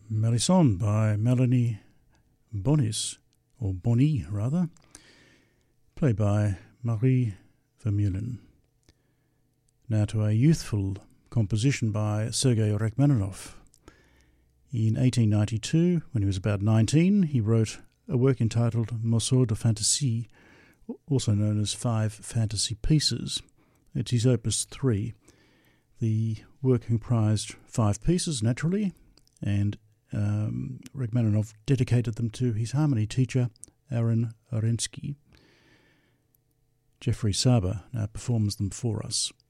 Melisande by Melanie Bonis, or Bonny rather, played by Marie Vermeulen. Now to a youthful composition by Sergei Rachmaninoff. In 1892, when he was about 19, he wrote a work entitled Morceaux de Fantaisie, also known as Five Fantasy Pieces. It's his opus 3. The work comprised 5 pieces, naturally, and Rachmaninoff dedicated them to his harmony teacher, Aaron Arensky. Jeffrey Saber now performs them for us.